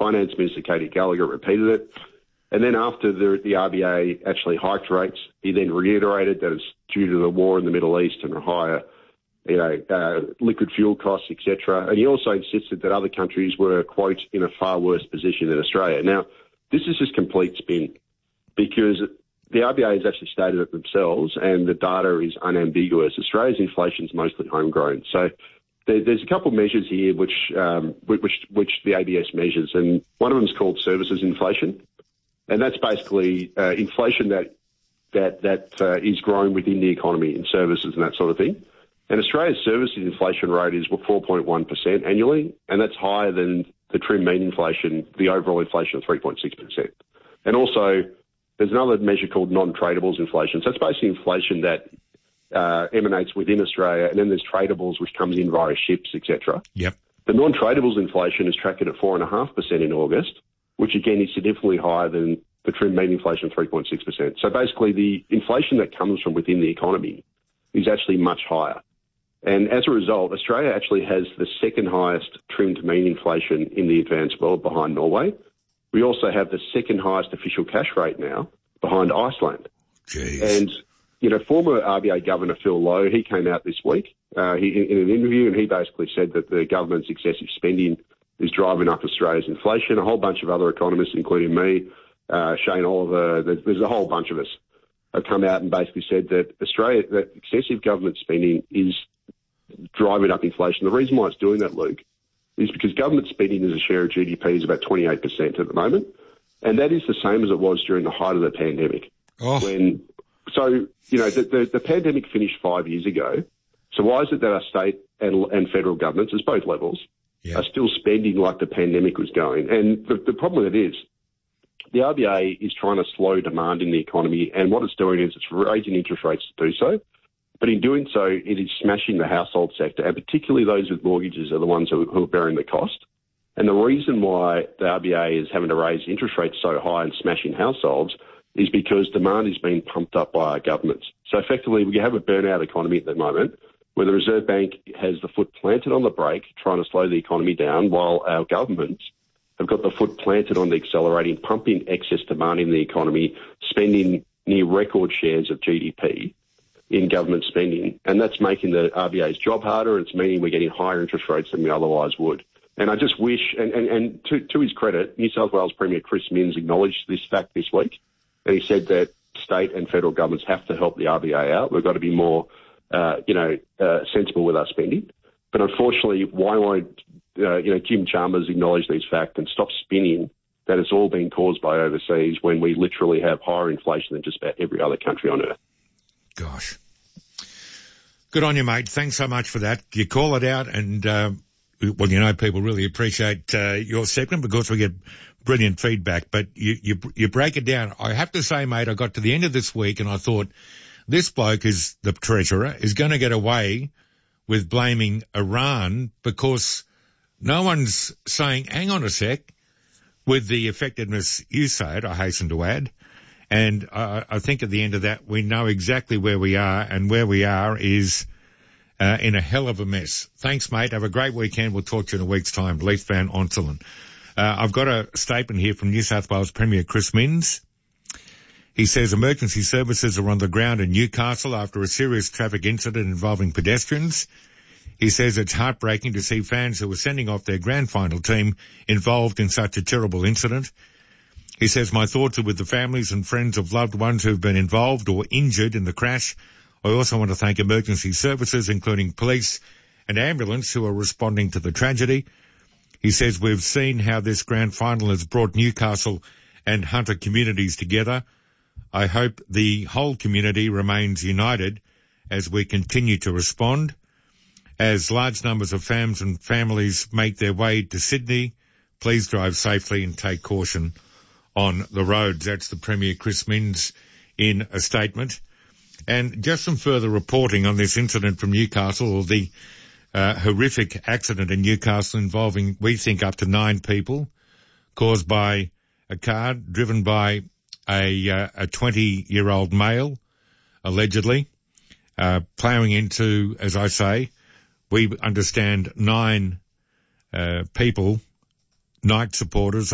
Finance Minister Katie Gallagher repeated it. And then after the RBA actually hiked rates, he then reiterated that it's due to the war in the Middle East and higher, liquid fuel costs, etc. And he also insisted that other countries were, quote, in a far worse position than Australia. Now, this is just complete spin because the RBA has actually stated it themselves and the data is unambiguous. Australia's inflation is mostly homegrown. So there's a couple of measures here which the ABS measures, and one of them is called services inflation. And that's basically inflation that is growing within the economy in services and that sort of thing. And Australia's services inflation rate is 4.1% annually, and that's higher than the trim mean inflation, the overall inflation of 3.6%. And also, there's another measure called non-tradables inflation. So it's basically inflation that emanates within Australia, and then there's tradables which comes in via ships, etc. Yep. The non-tradables inflation is tracked at 4.5% in August, which again is significantly higher than the trim mean inflation of 3.6%. So basically, the inflation that comes from within the economy is actually much higher. And as a result, Australia actually has the second highest trimmed mean inflation in the advanced world behind Norway. We also have the second highest official cash rate now behind Iceland. Jeez. And, former RBA Governor Phil Lowe, he came out this week in an interview, and he basically said that the government's excessive spending is driving up Australia's inflation. A whole bunch of other economists, including me, Shane Oliver, there's a whole bunch of us, have come out and basically said that that excessive government spending is driving up inflation. The reason why it's doing that, Luke, is because government spending as a share of GDP is about 28% at the moment, and that is the same as it was during the height of the pandemic. Oh. The pandemic finished 5 years ago, so why is it that our state and federal governments, at both levels, are still spending like the pandemic was going? And the problem with it is the RBA is trying to slow demand in the economy, and what it's doing is it's raising interest rates to do so. But in doing so, it is smashing the household sector, and particularly those with mortgages are the ones who are bearing the cost. And the reason why the RBA is having to raise interest rates so high and smashing households is because demand is being pumped up by our governments. So effectively, we have a burnout economy at the moment where the Reserve Bank has the foot planted on the brake, trying to slow the economy down, while our governments have got the foot planted on the accelerating, pumping excess demand in the economy, spending near record shares of GDP in government spending. And that's making the RBA's job harder. It's meaning we're getting higher interest rates than we otherwise would. And I just wish, and to his credit, New South Wales Premier Chris Minns acknowledged this fact this week. And he said that state and federal governments have to help the RBA out. We've got to be more, sensible with our spending. But unfortunately, why won't, Jim Chalmers acknowledge these facts and stop spinning that it's all been caused by overseas when we literally have higher inflation than just about every other country on earth? Gosh. Good on you, mate. Thanks so much for that. You call it out and, people really appreciate your segment because we get brilliant feedback, but you break it down. I have to say, mate, I got to the end of this week and I thought this bloke is the treasurer is going to get away with blaming Iran because no one's saying, hang on a sec, with the effectiveness you say it, I hasten to add. And I think at the end of that, we know exactly where we are, and where we are is in a hell of a mess. Thanks, mate. Have a great weekend. We'll talk to you in a week's time. Leith Van Onselen. I've got a statement here from New South Wales Premier Chris Minns. He says emergency services are on the ground in Newcastle after a serious traffic incident involving pedestrians. He says it's heartbreaking to see fans who were sending off their grand final team involved in such a terrible incident. He says, my thoughts are with the families and friends of loved ones who have been involved or injured in the crash. I also want to thank emergency services, including police and ambulance, who are responding to the tragedy. He says, we've seen how this grand final has brought Newcastle and Hunter communities together. I hope the whole community remains united as we continue to respond. As large numbers of fans and families make their way to Sydney, please drive safely and take caution on the roads. That's the Premier Chris Minns in a statement. And just some further reporting on this incident from Newcastle, or the horrific accident in Newcastle involving, we think, up to 9 people, caused by a car driven by a 20-year-old male, allegedly, ploughing into, as I say, we understand 9 people, night supporters